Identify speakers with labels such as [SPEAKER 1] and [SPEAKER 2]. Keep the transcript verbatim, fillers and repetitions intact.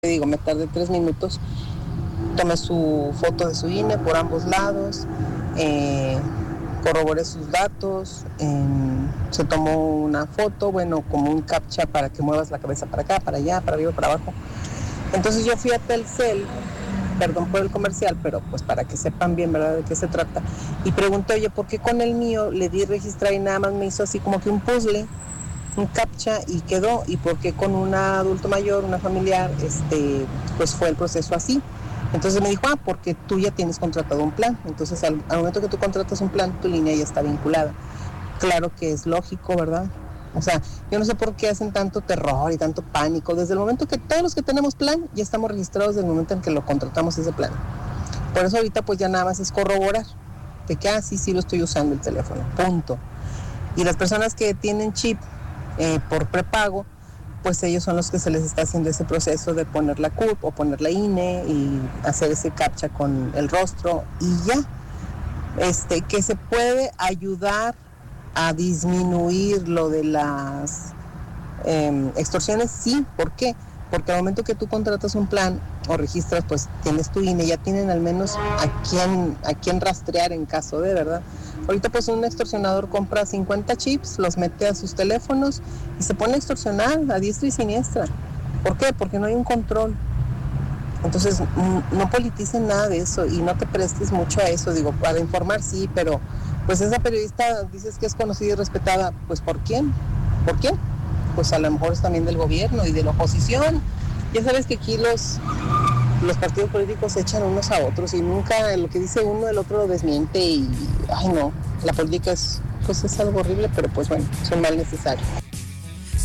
[SPEAKER 1] digo, me tardé tres minutos, tomé su foto de su I N E por ambos lados, eh, corroboré sus datos, eh, se tomó una foto, bueno, como un captcha para que muevas la cabeza para acá, para allá, para arriba, para abajo. Entonces yo fui a Telcel, perdón por el comercial, pero pues para que sepan bien, ¿verdad?, de qué se trata, y pregunté, oye, ¿por qué con el mío le di registrar y nada más me hizo así como que un puzzle, un captcha y quedó, y porque con un adulto mayor, una familiar, este, pues fue el proceso así? Entonces me dijo, ah, porque tú ya tienes contratado un plan, entonces al, al momento que tú contratas un plan, tu línea ya está vinculada. Claro que es lógico, ¿verdad? O sea, yo no sé por qué hacen tanto terror y tanto pánico. Desde el momento que todos los que tenemos plan, ya estamos registrados desde el momento en que lo contratamos ese plan. Por eso ahorita pues ya nada más es corroborar de que, ah, sí, sí lo estoy usando el teléfono, punto. Y las personas que tienen chip eh, por prepago, pues ellos son los que se les está haciendo ese proceso de poner la C U R P o poner la I N E y hacer ese captcha con el rostro y ya. Este, que se puede ayudar a disminuir lo de las eh, extorsiones, sí. ¿Por qué? Porque al momento que tú contratas un plan o registras, pues tienes tu I N E, ya tienen al menos a quién, a quién rastrear en caso de, ¿verdad? Ahorita pues un extorsionador compra cincuenta chips, los mete a sus teléfonos y se pone a extorsionar a diestra y siniestra. ¿Por qué? Porque no hay un control. Entonces no politicen nada de eso y no te prestes mucho a eso. Digo, para informar sí, pero pues esa periodista dices que es conocida y respetada, pues ¿por quién? ¿Por quién? Pues a lo mejor es también del gobierno y de la oposición. Ya sabes que aquí los, los partidos políticos se echan unos a otros y nunca lo que dice uno el otro lo desmiente y, ay no, la política es, pues es algo horrible, pero pues bueno, es un mal necesario.